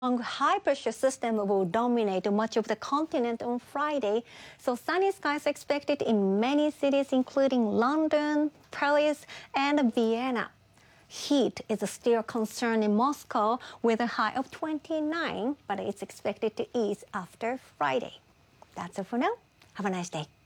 High pressure system will dominate much of the continent on Friday, so sunny skies expected in many cities including London, Paris, and Vienna. Heat is still a concern in Moscow with a high of 29, but it's expected to ease after Friday. That's it for now. Have a nice day.